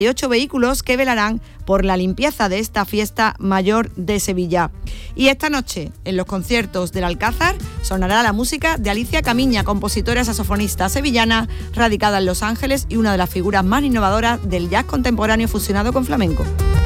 8 vehículos que velarán por la limpieza de esta fiesta mayor de Sevilla. Y esta noche, en los conciertos del Alcázar, sonará la música de Alicia Camiña, compositora saxofonista sevillana, radicada en Los Ángeles y una de las figuras más innovadoras del jazz contemporáneo fusionado con flamenco.